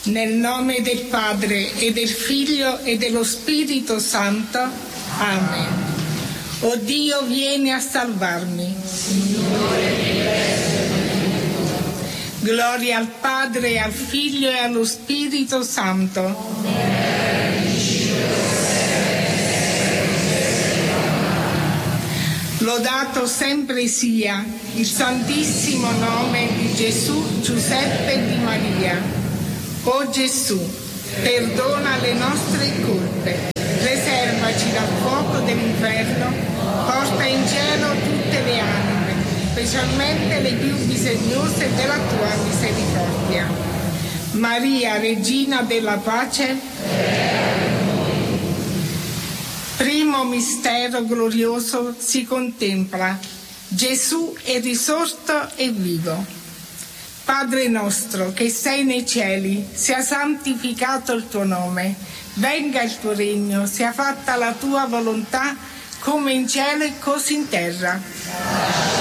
Nel nome del Padre e del Figlio e dello Spirito Santo. Amen. O Dio, vieni a salvarmi. Gloria al Padre, al Figlio e allo Spirito Santo. Lodato sempre sia il Santissimo nome di Gesù, Giuseppe e di Maria. O Gesù, perdona le nostre colpe, preservaci dal fuoco dell'inferno, porta in cielo tutte le anime, specialmente le più bisognose della tua misericordia. Maria, Regina della Pace. Primo mistero glorioso si contempla. Gesù è risorto e vivo. Padre nostro che sei nei cieli, sia santificato il tuo nome, venga il tuo regno, sia fatta la tua volontà come in cielo e così in terra.